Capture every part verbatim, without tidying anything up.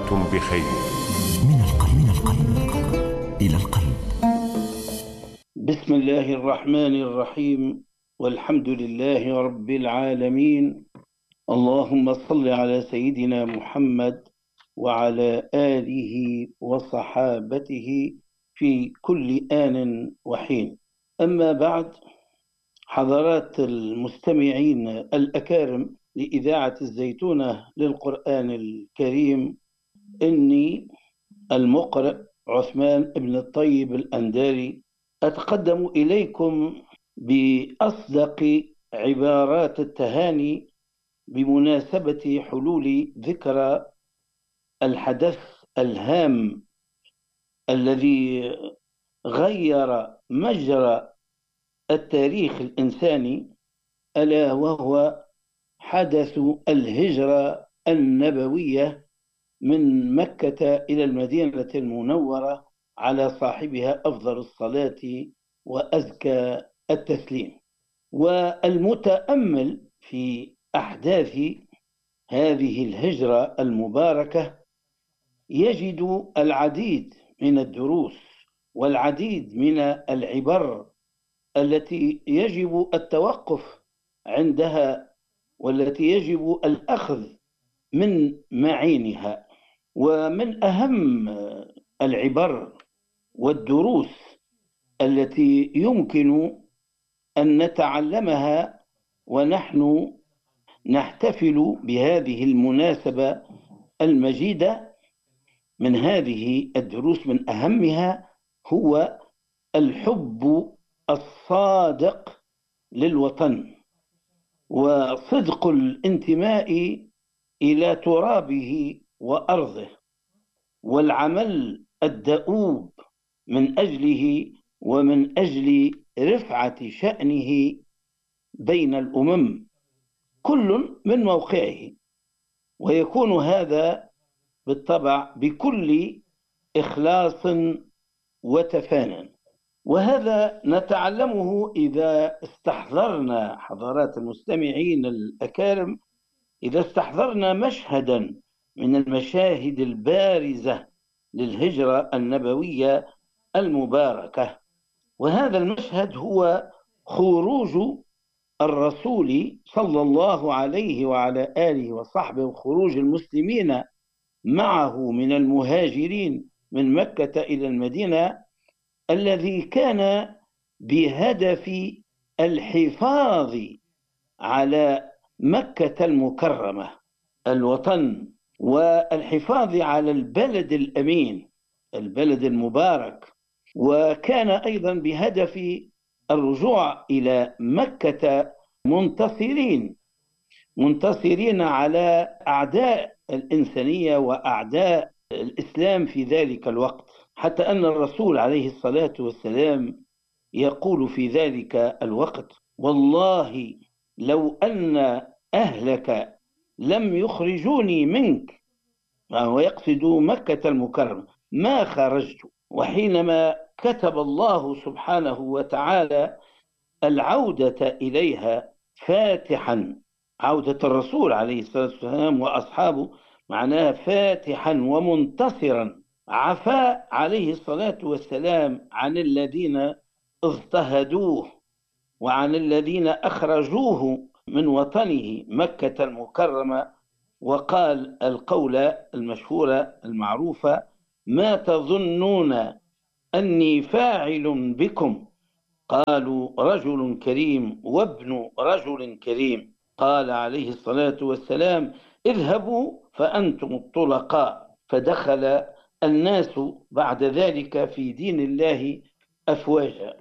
وأنتم بخير. من القلب من القلب إلى القلب. بسم الله الرحمن الرحيم، والحمد لله رب العالمين. اللهم صل على سيدنا محمد وعلى آله وصحابته في كل آن وحين. أما بعد، حضرات المستمعين الأكارم لإذاعة الزيتونة للقرآن الكريم، إني المقرئ عثمان بن الطيب الأنداري أتقدم إليكم بأصدق عبارات التهاني بمناسبة حلول ذكرى الحدث الهام الذي غير مجرى التاريخ الإنساني، ألا وهو حدث الهجرة النبوية من مكة إلى المدينة المنورة على صاحبها أفضل الصلاة وأزكى التسليم. والمتأمل في أحداث هذه الهجرة المباركة يجد العديد من الدروس والعديد من العبر التي يجب التوقف عندها، والتي يجب الأخذ من معينها. ومن أهم العبر والدروس التي يمكن أن نتعلمها ونحن نحتفل بهذه المناسبة المجيدة، من هذه الدروس من أهمها هو الحب الصادق للوطن، وصدق الانتماء إلى ترابه وأرضه، والعمل الدؤوب من أجله ومن أجل رفعة شأنه بين الأمم، كل من موقعه. ويكون هذا بالطبع بكل إخلاص وتفانن، وهذا نتعلمه إذا استحضرنا، حضرات المستمعين الأكارم، إذا استحضرنا مشهدا من المشاهد البارزة للهجرة النبوية المباركة. وهذا المشهد هو خروج الرسول صلى الله عليه وعلى آله وصحبه، وخروج المسلمين معه من المهاجرين من مكة إلى المدينة، الذي كان بهدف الحفاظ على مكة المكرمة الوطن، والحفاظ على البلد الأمين البلد المبارك. وكان أيضا بهدف الرجوع إلى مكة منتصرين منتصرين على أعداء الإنسانية وأعداء الإسلام في ذلك الوقت، حتى أن الرسول عليه الصلاة والسلام يقول في ذلك الوقت: والله لو أن أهلك لم يخرجوني منك، وهو يقصد مكة المكرمة، ما خرجت. وحينما كتب الله سبحانه وتعالى العودة إليها فاتحا، عودة الرسول عليه الصلاة والسلام وأصحابه معناها فاتحا ومنتصرا، عفا عليه الصلاة والسلام عن الذين اضطهدوه وعن الذين أخرجوه من وطنه مكة المكرمة، وقال القولة المشهورة المعروفة: ما تظنون أني فاعل بكم؟ قالوا رجل كريم وابن رجل كريم. قال عليه الصلاة والسلام: اذهبوا فأنتم الطلقاء. فدخل الناس بعد ذلك في دين الله أفواجا.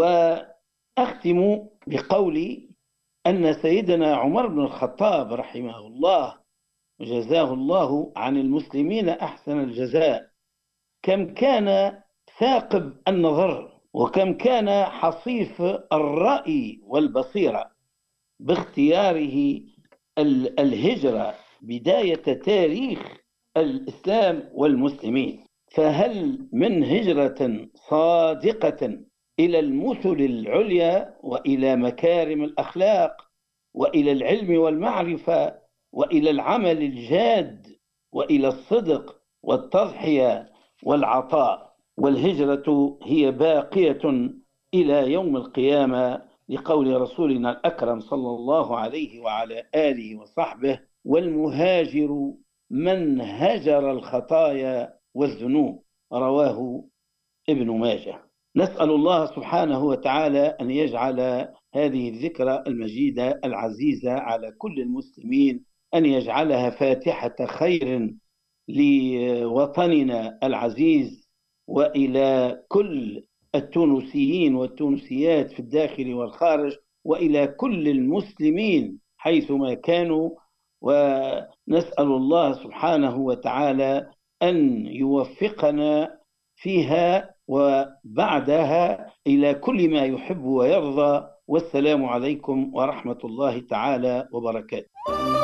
وأختم بقولي أن سيدنا عمر بن الخطاب رحمه الله جزاه الله عن المسلمين أحسن الجزاء، كم كان ثاقب النظر، وكم كان حصيف الرأي والبصيرة باختياره الهجرة بداية تاريخ الإسلام والمسلمين. فهل من هجرة صادقة إلى المثل العليا وإلى مكارم الأخلاق وإلى العلم والمعرفة وإلى العمل الجاد وإلى الصدق والتضحية والعطاء. والهجرة هي باقية إلى يوم القيامة، لقول رسولنا الأكرم صلى الله عليه وعلى آله وصحبه: والمهاجر من هجر الخطايا والذنوب، رواه ابن ماجه. نسأل الله سبحانه وتعالى أن يجعل هذه الذكرى المجيدة العزيزة على كل المسلمين، أن يجعلها فاتحة خير لوطننا العزيز، وإلى كل التونسيين والتونسيات في الداخل والخارج، وإلى كل المسلمين حيثما كانوا. ونسأل الله سبحانه وتعالى أن يوفقنا فيها وبعدها إلى كل ما يحب ويرضى. والسلام عليكم ورحمة الله تعالى وبركاته.